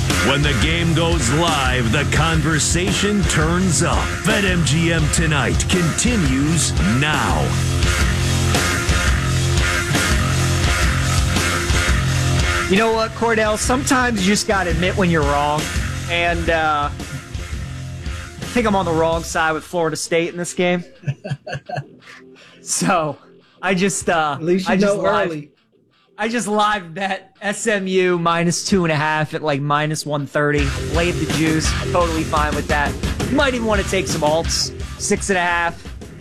When the game goes live, the conversation turns up. BetMGM Tonight continues now. You know what, Cordell? Sometimes you just got to admit when you're wrong. And I think I'm on the wrong side with Florida State in this game. So I just at least you know early. I just live bet SMU -2.5 at like -130. Laid the juice. Totally fine with that. You might even want to take some alts. 6.5,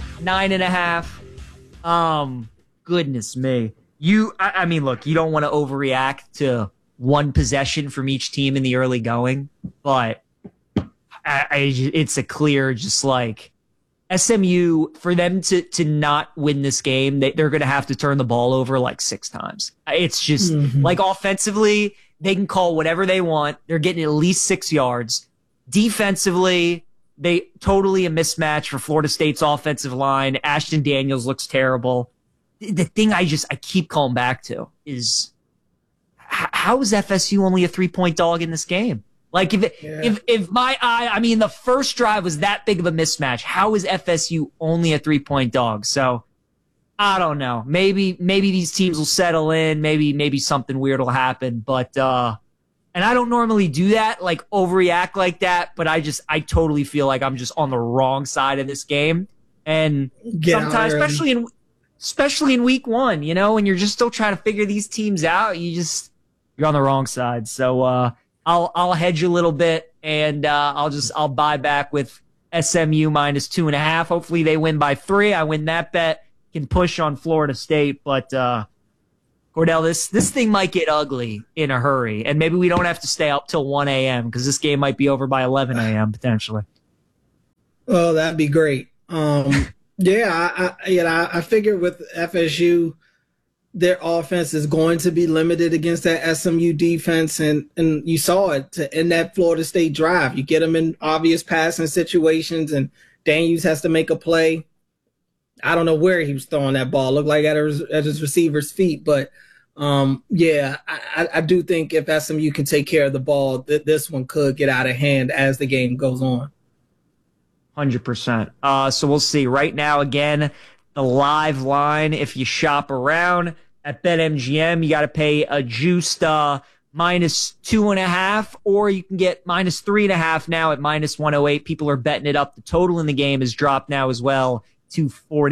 9.5. Goodness me. I mean, look, you don't want to overreact to one possession from each team in the early going, but it's a clear, just like SMU, for them to not win this game, they're going to have to turn the ball over like 6 times. It's just like offensively, they can call whatever they want. They're getting at least 6 yards. Defensively, they totally a mismatch for Florida State's offensive line. Ashton Daniels looks terrible. The thing I keep calling back to is how is FSU only a 3-point dog in this game? Like if the first drive was that big of a mismatch, how is FSU only a 3-point dog? So I don't know. Maybe these teams will settle in. Maybe something weird will happen. But and I don't normally do that, like overreact like that. But I totally feel like I'm just on the wrong side of this game. And sometimes, especially in week 1, you know, and you're just still trying to figure these teams out, you're on the wrong side. So I'll hedge a little bit, and I'll buy back with SMU -2.5. Hopefully they win by 3. I win that bet, can push on Florida State, but Cordell, this thing might get ugly in a hurry, and maybe we don't have to stay up till 1 a.m. because this game might be over by 11 a.m. potentially. Well, that'd be great. Yeah, I figured with FSU, their offense is going to be limited against that SMU defense, and you saw it to end that Florida State drive. You get them in obvious passing situations, and Daniels has to make a play. I don't know where he was throwing that ball. Looked like at his receiver's feet, but I do think if SMU can take care of the ball, this one could get out of hand as the game goes on. 100%. So we'll see. Right now, again, the live line, if you shop around at BetMGM, you got to pay a juiced -2.5, or you can get -3.5 now at -108. People are betting it up. The total in the game has dropped now as well to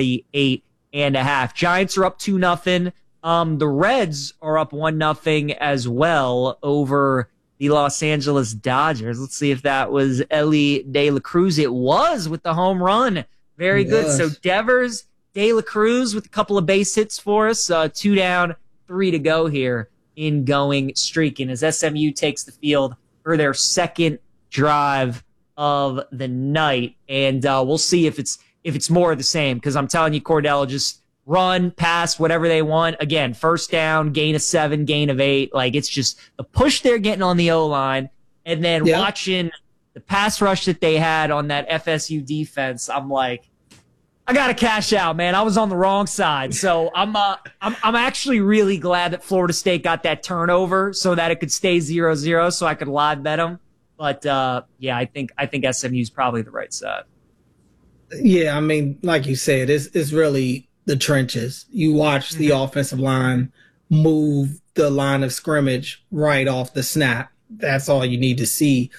48.5. Giants are up 2-0. The Reds are up 1-0 as well over the Los Angeles Dodgers. Let's see if that was Elly De La Cruz. It was, with the home run. Very good. So Devers, De La Cruz with a couple of base hits for us. 2 down, 3 to go here in going streaking as SMU takes the field for their second drive of the night. And we'll see if it's more of the same, because I'm telling you, Cordell, just run, pass, whatever they want. Again, first down, gain of 7, gain of 8. Like, it's just the push they're getting on the O-line, and then watching the pass rush that they had on that FSU defense. I'm like, I got to cash out, man. I was on the wrong side. So I'm actually really glad that Florida State got that turnover so that it could stay 0-0 so I could live bet them. But I think SMU is probably the right side. Yeah, I mean, like you said, it's really the trenches. You watch the offensive line move the line of scrimmage right off the snap. That's all you need to see.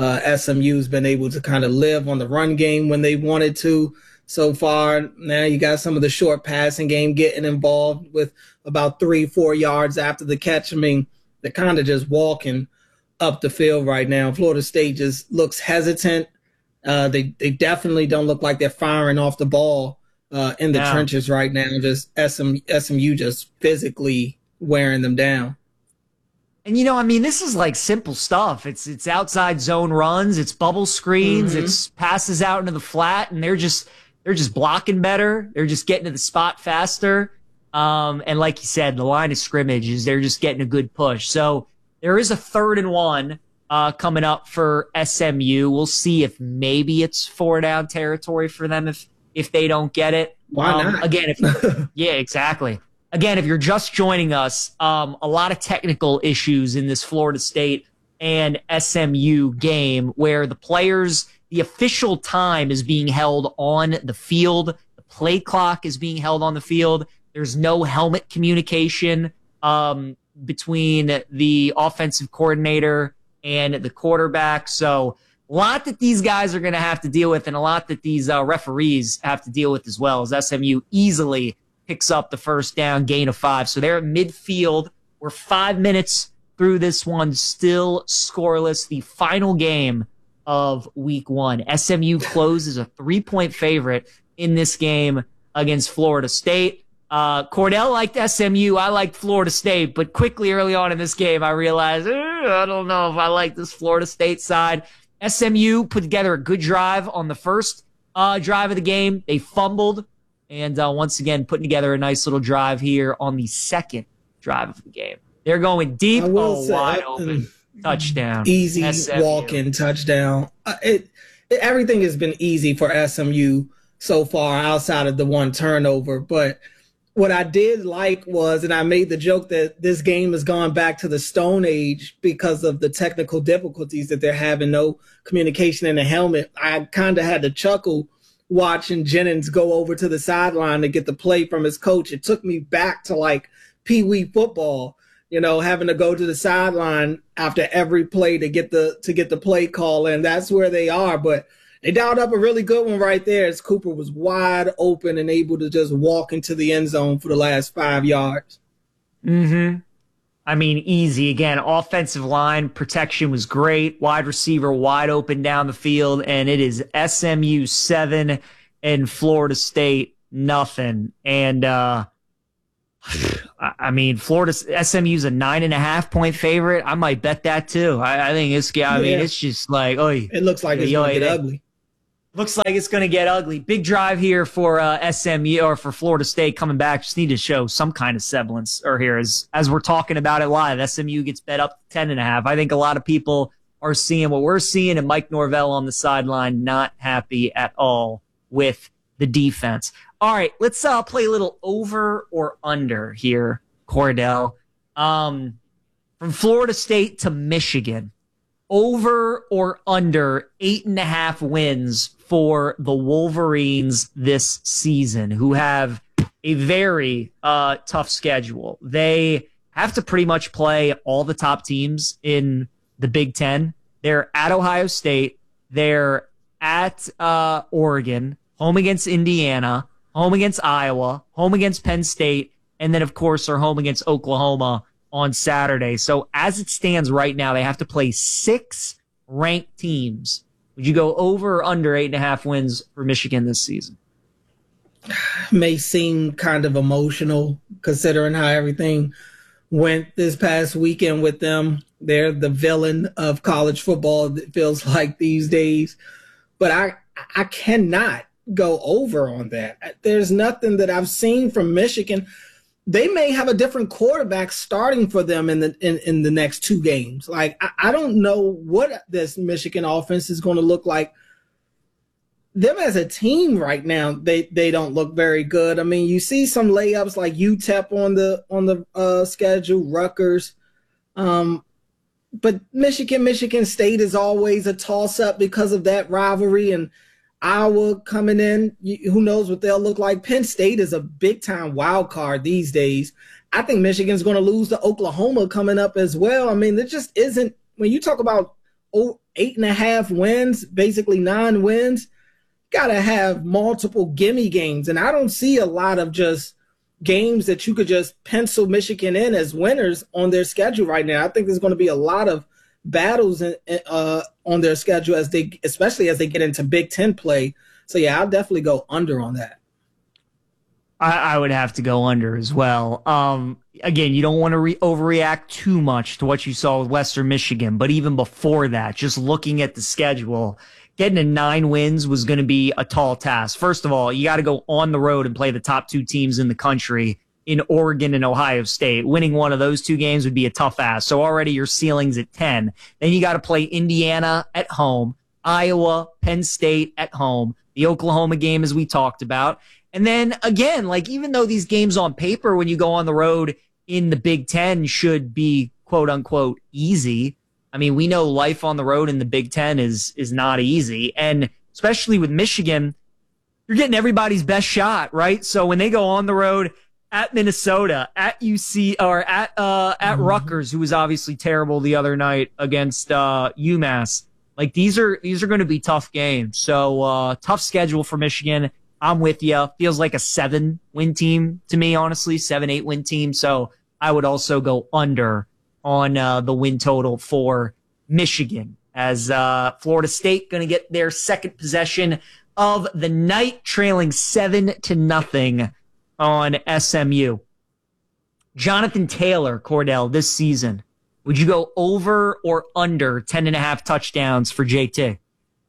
SMU's been able to kind of live on the run game when they wanted to so far. Now you got some of the short passing game getting involved with about 3-4 yards after the catch. I mean, they're kind of just walking up the field right now. Florida State just looks hesitant. They definitely don't look like they're firing off the ball in the trenches right now. Just SMU just physically wearing them down. And, you know, I mean, this is like simple stuff. It's outside zone runs, it's bubble screens, it's passes out into the flat, and they're just blocking better. They're just getting to the spot faster. And like you said, the line of scrimmage is they're just getting a good push. So there is a 3rd and 1 coming up for SMU. We'll see if maybe it's 4 down territory for them if they don't get it. Why not? Again, yeah, exactly. Again, if you're just joining us, a lot of technical issues in this Florida State and SMU game where the official time is being held on the field. The play clock is being held on the field. There's no helmet communication between the offensive coordinator and the quarterback. So a lot that these guys are going to have to deal with, and a lot that these referees have to deal with as well, as SMU easily picks up the first down, gain of 5. So they're at midfield. We're 5 minutes through this one, still scoreless. The final game of week 1. SMU closes a 3-point favorite in this game against Florida State. Cordell liked SMU. I liked Florida State, but quickly early on in this game, I realized, I don't know if I like this Florida State side. SMU put together a good drive on the first drive of the game. They fumbled, and once again, putting together a nice little drive here on the second drive of the game. They're going deep, wide open touchdown. Easy SMU. walk-in touchdown. Everything has been easy for SMU so far outside of the one turnover, but what I did like was, and I made the joke that this game has gone back to the Stone Age because of the technical difficulties that they're having, no communication in the helmet. I kind of had to chuckle watching Jennings go over to the sideline to get the play from his coach. It took me back to like Pee Wee football, having to go to the sideline after every play to get the play call, and that's where they are. But they dialed up a really good one right there as Cooper was wide open and able to just walk into the end zone for the last 5 yards. I mean, easy. Again, offensive line protection was great. Wide receiver wide open down the field, and it is SMU 7 and Florida State nothing. And I mean, SMU's a 9.5-point favorite. I might bet that too. I think it's. I mean, it's just like, it looks like it's going to get ugly. Looks like it's going to get ugly. Big drive here for SMU or for Florida State coming back. Just need to show some kind of semblance or here as we're talking about it live. SMU gets bet up to 10.5. I think a lot of people are seeing what we're seeing, and Mike Norvell on the sideline not happy at all with the defense. All right, let's play a little over or under here, Cordell. From Florida State to Michigan, over or under 8.5 wins for the Wolverines this season, who have a very tough schedule. They have to pretty much play all the top teams in the Big Ten. They're at Ohio State. They're at Oregon, home against Indiana, home against Iowa, home against Penn State, and then, of course, are home against Oklahoma on Saturday. So as it stands right now, they have to play 6 ranked teams. Would you go over or under 8.5 wins for Michigan this season? May seem kind of emotional considering how everything went this past weekend with them. They're the villain of college football, it feels like these days. But I cannot go over on that. There's nothing that I've seen from Michigan. They may have a different quarterback starting for them in the next 2 games. Like, I don't know what this Michigan offense is going to look like. Them as a team right now, they don't look very good. I mean, you see some layups like UTEP on the schedule, Rutgers. But Michigan State is always a toss-up because of that rivalry, and Iowa coming in, who knows what they'll look like. Penn State is a big-time wild card these days. I think Michigan's going to lose to Oklahoma coming up as well. I mean, there just isn't – when you talk about 8.5 wins, basically 9 wins, you got to have multiple gimme games. And I don't see a lot of just games that you could just pencil Michigan in as winners on their schedule right now. I think there's going to be a lot of battles on their schedule especially as they get into Big Ten play. So yeah, I'll definitely go under on that. I would have to go under as well. Again, you don't want to overreact too much to what you saw with Western Michigan, but even before that, just looking at the schedule, getting to 9 wins was going to be a tall task. First of all, you got to go on the road and play the top 2 teams in the country in Oregon and Ohio State. Winning one of those 2 games would be a tough ask. So already your ceiling's at 10. Then you got to play Indiana at home, Iowa, Penn State at home, the Oklahoma game as we talked about. And then again, like even though these games on paper when you go on the road in the Big Ten should be quote unquote easy, I mean, we know life on the road in the Big Ten is not easy. And especially with Michigan, you're getting everybody's best shot, right? So when they go on the road at Minnesota, at UC, or at Rutgers, who was obviously terrible the other night against UMass, like these are going to be tough games. So tough schedule for Michigan. I'm with you. Feels like a 7-win team to me, honestly, 7-8 win team. So I would also go under on the win total for Michigan, as Florida State going to get their second possession of the night, trailing 7-0 on SMU. Jonathan Taylor, Cordell, this season, would you go over or under 10.5 touchdowns for JT?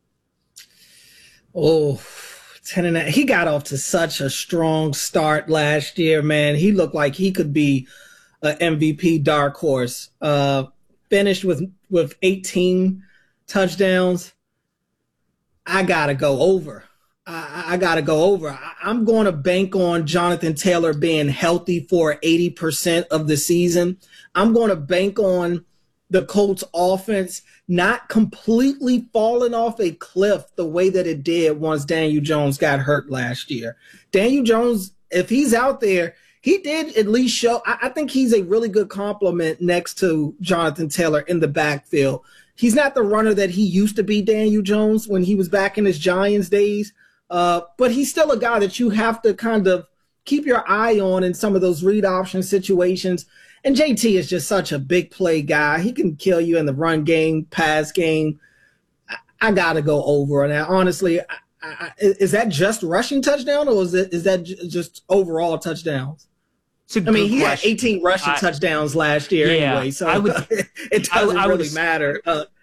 Oh, 10.5. He got off to such a strong start last year, man. He looked like he could be an MVP dark horse. Finished with 18 touchdowns. I gotta go over. I gotta go over. I'm going to bank on Jonathan Taylor being healthy for 80% of the season. I'm going to bank on the Colts offense not completely falling off a cliff the way that it did once Daniel Jones got hurt last year. Daniel Jones, if he's out there, he did at least show. I think he's a really good complement next to Jonathan Taylor in the backfield. He's not the runner that he used to be, Daniel Jones, when he was back in his Giants days. But he's still a guy that you have to kind of keep your eye on in some of those read option situations. And JT is just such a big play guy. He can kill you in the run game, pass game. I got to go over on that. Honestly, is that just rushing touchdown, or is that just overall touchdowns? I mean, he had 18 rushing touchdowns last year anyway, so it doesn't really matter.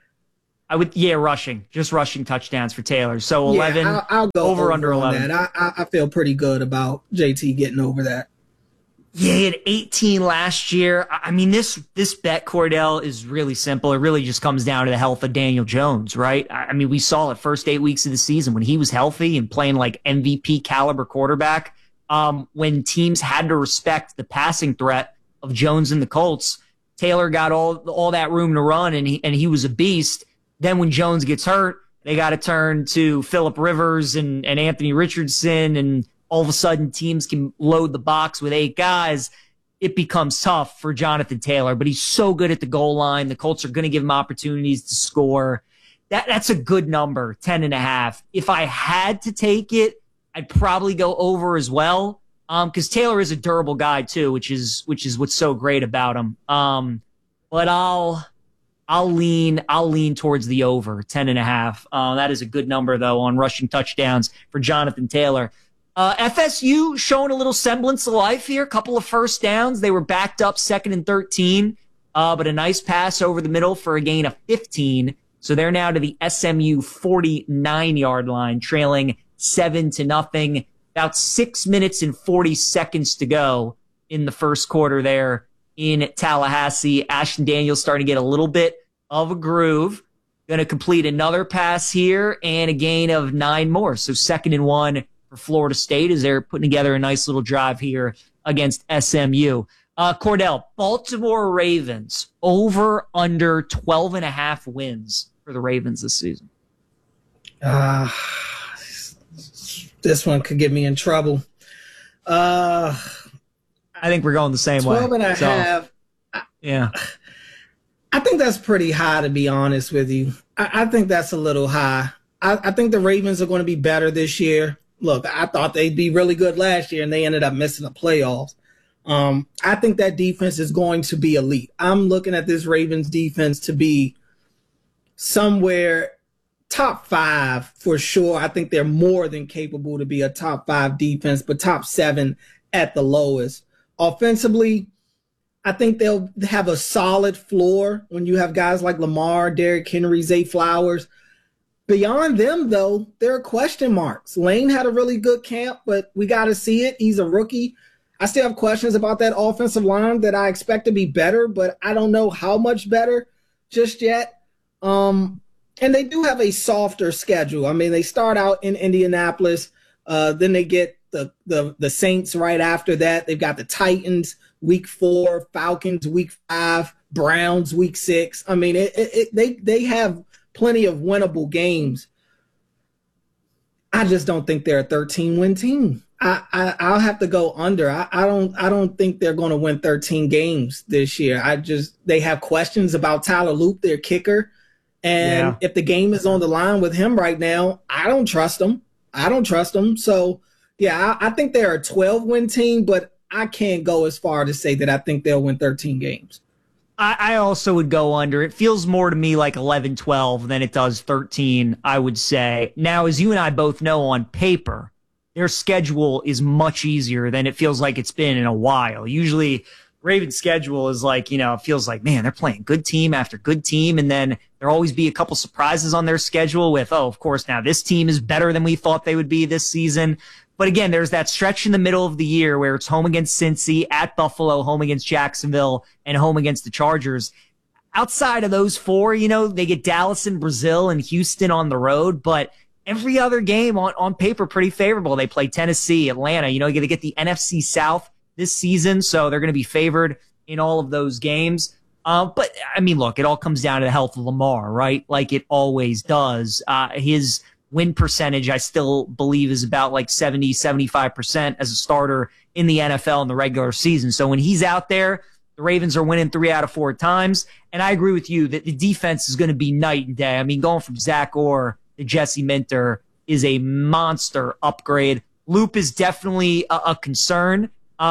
Rushing touchdowns for Taylor. So 11. I'll go over under 11. That. I feel pretty good about JT getting over that. Yeah, he had 18 last year. I mean, this bet, Cordell, is really simple. It really just comes down to the health of Daniel Jones, right? I mean, we saw it first 8 weeks of the season when he was healthy and playing like MVP caliber quarterback. When teams had to respect the passing threat of Jones and the Colts, Taylor got all that room to run, and he was a beast. Then when Jones gets hurt, they got to turn to Phillip Rivers and Anthony Richardson, and all of a sudden teams can load the box with 8 guys. It becomes tough for Jonathan Taylor, but he's so good at the goal line. The Colts are going to give him opportunities to score. That's a good number, 10.5. If I had to take it, I'd probably go over as well, because Taylor is a durable guy too, which is what's so great about him. But I'll lean towards the over, 10.5. That is a good number though on rushing touchdowns for Jonathan Taylor. FSU showing a little semblance of life here. A couple of first downs. They were backed up 2nd and 13, but a nice pass over the middle for a gain of 15. So they're now to the SMU 49-yard line, trailing 7-0. About 6 minutes and 40 seconds to go in the first quarter there in Tallahassee. Ashton Daniels starting to get a little bit of a groove. Going to complete another pass here and a gain of 9 more. So 2nd and 1 for Florida State as they're putting together a nice little drive here against SMU. Cordell, Baltimore Ravens, over under 12.5 wins for the Ravens this season. This one could get me in trouble. I think we're going the same 12 way. 12.5. Yeah. I think that's pretty high, to be honest with you. I think that's a little high. I think the Ravens are going to be better this year. Look, I thought they'd be really good last year, and they ended up missing the playoffs. I think that defense is going to be elite. I'm looking at this Ravens defense to be somewhere top 5 for sure. I think they're more than capable to be a top 5 defense, but top 7 at the lowest. Offensively, I think they'll have a solid floor when you have guys like Lamar, Derrick Henry, Zay Flowers. Beyond them, though, there are question marks. Lane had a really good camp, but we got to see it. He's a rookie. I still have questions about that offensive line that I expect to be better, but I don't know how much better just yet. And they do have a softer schedule. I mean, they start out in Indianapolis, then they get the Saints right after that. They've got the Titans week 4, Falcons week 5, Browns week 6. I mean, they have plenty of winnable games. I just don't think they're a 13-win team. I'll have to go under. I don't think they're going to win 13 games this year. They have questions about Tyler Loop, their kicker. And if the game is on the line with him right now, I don't trust him. So, yeah, I think they're a 12-win team, but I can't go as far to say that I think they'll win 13 games. I also would go under. It feels more to me like 11, 12 than it does 13, I would say. Now, as you and I both know on paper, their schedule is much easier than it feels like it's been in a while. Usually, Ravens' schedule is like, it feels like, man, they're playing good team after good team, and then there'll always be a couple surprises on their schedule with, of course, now this team is better than we thought they would be this season. But again, there's that stretch in the middle of the year where it's home against Cincy, at Buffalo, home against Jacksonville, and home against the Chargers. Outside of those 4, they get Dallas and Brazil and Houston on the road, but every other game on paper pretty favorable. They play Tennessee, Atlanta. You're going to get the NFC South this season, so they're going to be favored in all of those games. But, I mean, look, it all comes down to the health of Lamar, right? Like it always does. His win percentage, I still believe, is about like 70, 75% as a starter in the NFL in the regular season. So when he's out there, the Ravens are winning 3 out of 4 times. And I agree with you that the defense is going to be night and day. I mean, going from Zach Orr to Jesse Minter is a monster upgrade. Loop is definitely a concern,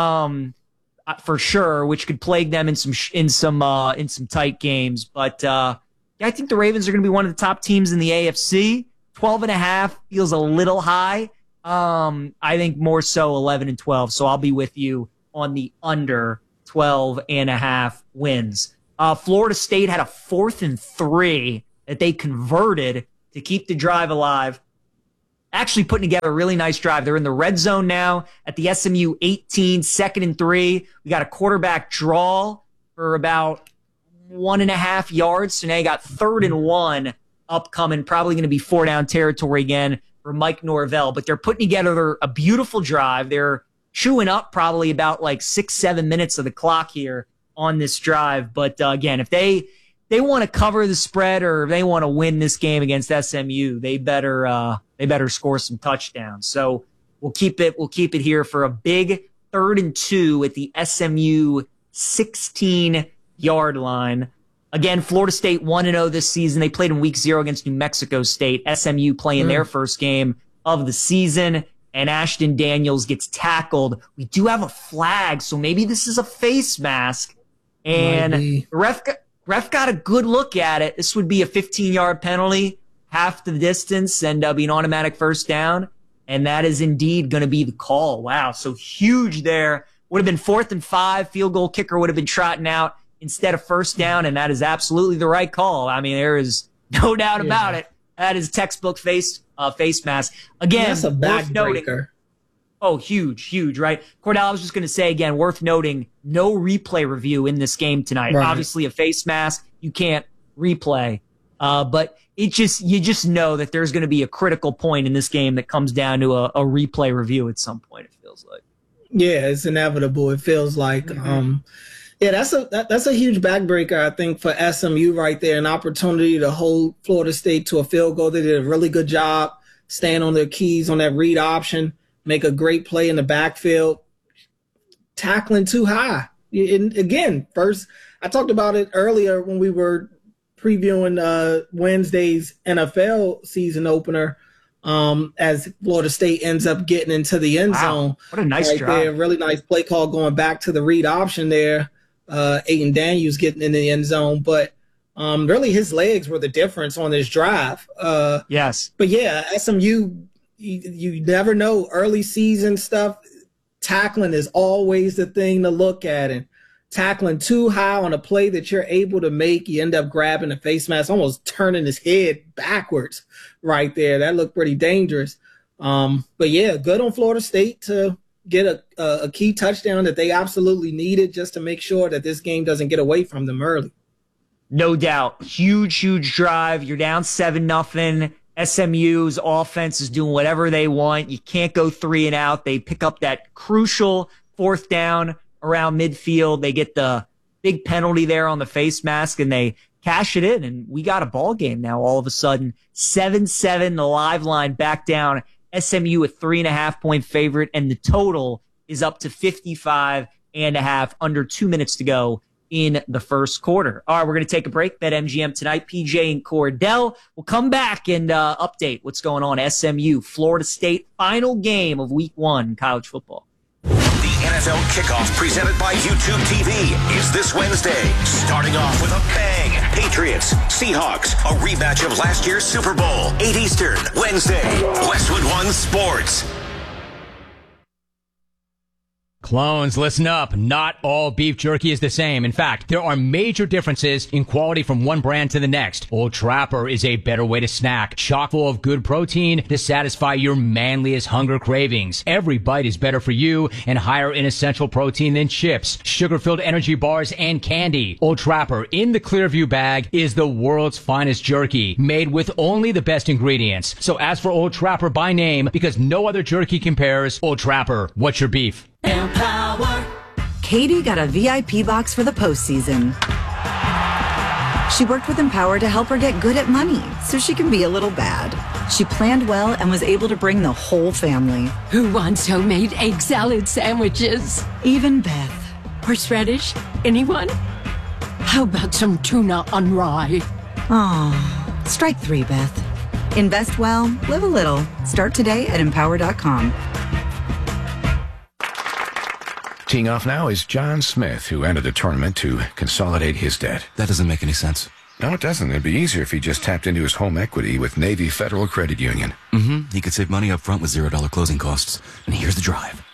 for sure, which could plague them in some tight games. But I think the Ravens are going to be one of the top teams in the AFC. 12.5 feels a little high. I think more so 11 and 12. So I'll be with you on the under 12.5 wins. Florida State had a 4th and 3 that they converted to keep the drive alive. Actually putting together a really nice drive. They're in the red zone now at the SMU 18, 2nd and 3. We got a quarterback draw for about 1.5 yards. So now you got 3rd and 1 upcoming, probably going to be 4-down territory again for Mike Norvell. But they're putting together a beautiful drive. They're chewing up probably about like 6-7 minutes of the clock here on this drive. But again, if they want to cover the spread or if they want to win this game against SMU, they better score some touchdowns. So we'll keep it here for a big 3rd and 2 at the SMU 16-yard line. Again, Florida State 1-0 this season. They played in week 0 against New Mexico State. SMU playing their first game of the season, and Ashton Daniels gets tackled. We do have a flag, so maybe this is a face mask. And the ref got a good look at it. This would be a 15-yard penalty, half the distance, and be an automatic first down. And that is indeed going to be the call. Wow, so huge there. Would have been 4th and 5. Field goal kicker would have been trotting out instead of first down, and that is absolutely the right call. I mean, there is no doubt about it. That is textbook face mask. Again, that's a backbreaker. Oh, huge, right? Cordell, I was just going to say again, worth noting, no replay review in this game tonight. Right. Obviously, a face mask, you can't replay. But you just know that there's going to be a critical point in this game that comes down to a replay review at some point, it feels like. Yeah, it's inevitable. It feels like, yeah, that's a huge backbreaker, I think, for SMU right there. An opportunity to hold Florida State to a field goal. They did a really good job staying on their keys on that read option, make a great play in the backfield, tackling too high. And again, first, I talked about it earlier when we were previewing Wednesday's NFL season opener, as Florida State ends up getting into the end zone. What a nice drive. There. Really nice play call going back to the read option there. Aiden Daniels getting in the end zone, but really his legs were the difference on this drive. Yes. But yeah, SMU, you never know. Early season stuff, tackling is always the thing to look at. And tackling too high on a play that you're able to make, you end up grabbing the face mask, almost turning his head backwards right there. That looked pretty dangerous. But yeah, good on Florida State to get a key touchdown that they absolutely needed just to make sure that this game doesn't get away from them early. No doubt. Huge drive. You're down 7-0. SMU's offense is doing whatever they want. You can't go 3 and out. They pick up that crucial 4th down around midfield. They get the big penalty there on the face mask, and they cash it in, and we got a ball game now. All of a sudden, 7-7, the live line back down. SMU a 3.5-point favorite, and the total is up to 55.5, under 2 minutes to go in the first quarter. All right, we're going to take a break. BetMGM tonight, PJ and Cordell. We'll come back and update what's going on. SMU, Florida State, final game of week 1 college football. The NFL kickoff presented by YouTube TV is this Wednesday. Starting off with a bang. Patriots, Seahawks, a rematch of last year's Super Bowl. 8 Eastern, Wednesday. Westwood One Sports. Clones, listen up. Not all beef jerky is the same. In fact, there are major differences in quality from one brand to the next. Old Trapper is a better way to snack, chock full of good protein to satisfy your manliest hunger cravings. Every bite is better for you and higher in essential protein than chips, sugar-filled energy bars, and candy. Old Trapper in the Clearview bag is the world's finest jerky, made with only the best ingredients. So ask for Old Trapper by name because no other jerky compares. Old Trapper, what's your beef? Empower. Katie got a VIP box for the postseason. She worked with Empower to help her get good at money so she can be a little bad. She planned well and was able to bring the whole family. Who wants homemade egg salad sandwiches? Even Beth. Horseradish? Anyone? How about some tuna on rye? Aw, strike 3, Beth. Invest well, live a little. Start today at Empower.com. Teeing off now is John Smith, who entered the tournament to consolidate his debt. That doesn't make any sense. No, it doesn't. It'd be easier if he just tapped into his home equity with Navy Federal Credit Union. He could save money up front with $0 closing costs. And here's the drive.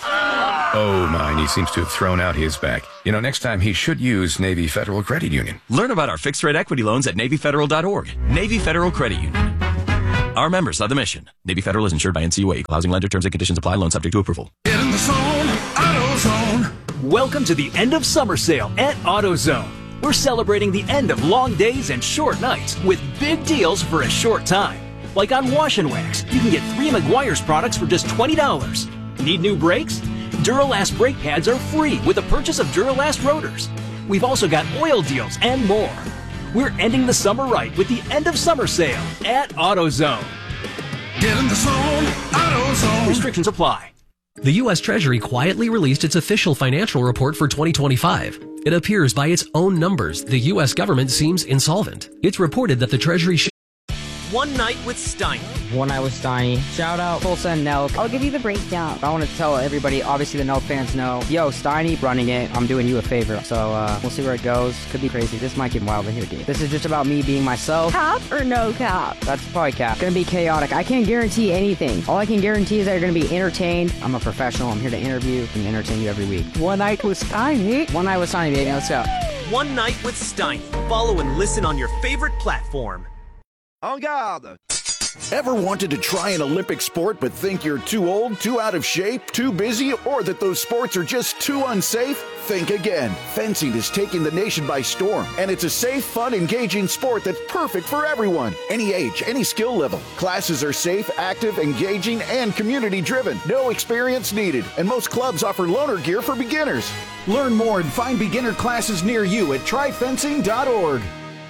Oh, my, he seems to have thrown out his back. You know, next time he should use Navy Federal Credit Union. Learn about our fixed-rate equity loans at NavyFederal.org. Navy Federal Credit Union. Our members are the mission. Navy Federal is insured by NCUA. Equal housing lender. Terms and conditions apply. Loan subject to approval. Get in the zone, AutoZone. Welcome to the end of summer sale at AutoZone. We're celebrating the end of long days and short nights with big deals for a short time. Like on Wash and Wax, you can get 3 Meguiar's products for just $20. Need new brakes? Duralast brake pads are free with the purchase of Duralast rotors. We've also got oil deals and more. We're ending the summer right with the end of summer sale at AutoZone. Get in the zone, AutoZone. Restrictions apply. The U.S. Treasury quietly released its official financial report for 2025. It appears by its own numbers the U.S. government seems insolvent. It's reported that the Treasury One Night with Steiny. One Night with Steiny. Shout out Tulsa and Nelk. I'll give you the breakdown. I want to tell everybody, obviously the Nelk fans know, yo, Steiny running it, I'm doing you a favor. So we'll see where it goes. Could be crazy. This might get wild in here, dude. This is just about me being myself. Cap or no cap? That's probably cap. Gonna be chaotic. I can't guarantee anything. All I can guarantee is that you're gonna be entertained. I'm a professional. I'm here to interview and entertain you every week. One Night with Steiny. One Night with Steiny, baby. Let's go. One Night with Steiny. Follow and listen on your favorite platform. En garde! Ever wanted to try an Olympic sport but think you're too old, too out of shape, too busy, or that those sports are just too unsafe? Think again. Fencing is taking the nation by storm, and it's a safe, fun, engaging sport that's perfect for everyone. Any age, any skill level. Classes are safe, active, engaging, and community-driven. No experience needed, and most clubs offer loaner gear for beginners. Learn more and find beginner classes near you at tryfencing.org.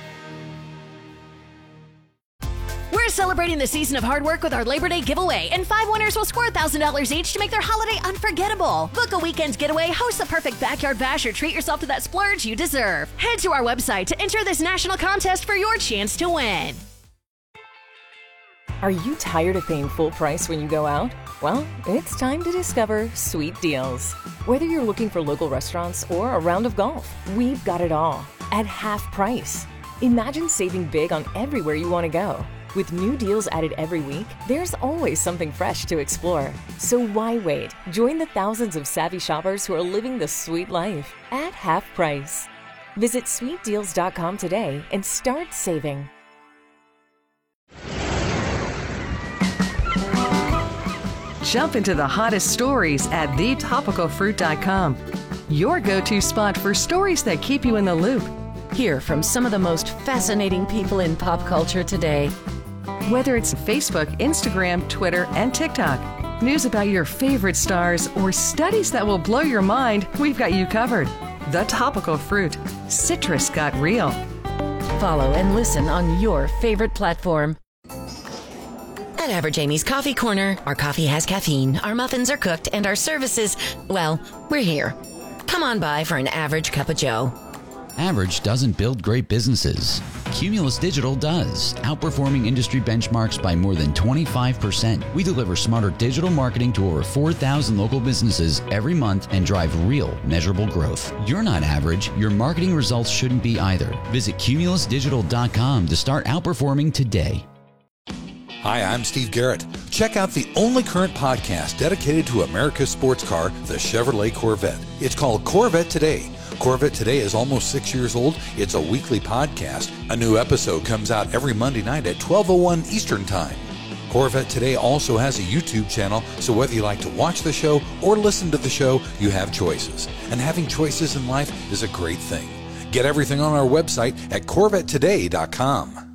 We're celebrating the season of hard work with our Labor Day giveaway, and 5 winners will score $1,000 each to make their holiday unforgettable. Book a weekend's getaway, host the perfect backyard bash, or treat yourself to that splurge you deserve. Head to our website to enter this national contest for your chance to win. Are you tired of paying full price when you go out? Well, it's time to discover Sweet Deals. Whether you're looking for local restaurants or a round of golf, we've got it all at half price. Imagine saving big on everywhere you want to go. With new deals added every week, there's always something fresh to explore. So why wait? Join the thousands of savvy shoppers who are living the sweet life at half price. Visit sweetdeals.com today and start saving. Jump into the hottest stories at thetopicalfruit.com. Your go-to spot for stories that keep you in the loop. Hear from some of the most fascinating people in pop culture today. Whether it's Facebook, Instagram, Twitter, and TikTok, news about your favorite stars, or studies that will blow your mind, we've got you covered. The Topical Fruit. Citrus got real. Follow and listen on your favorite platform. At Average Amy's Coffee Corner, our coffee has caffeine, our muffins are cooked, and our services, well, we're here. Come on by for an average cup of joe. Average doesn't build great businesses. Cumulus Digital does, outperforming industry benchmarks by more than 25%. We deliver smarter digital marketing to over 4,000 local businesses every month and drive real, measurable growth. You're not average. Your marketing results shouldn't be either. Visit cumulusdigital.com to start outperforming today. Hi, I'm Steve Garrett. Check out the only current podcast dedicated to America's sports car, the Chevrolet Corvette. It's called Corvette Today. Corvette Today is almost 6 years old. It's a weekly podcast. A new episode comes out every Monday night at 12:01 Eastern Time. Corvette Today also has a YouTube channel, so whether you like to watch the show or listen to the show, you have choices. And having choices in life is a great thing. Get everything on our website at CorvetteToday.com.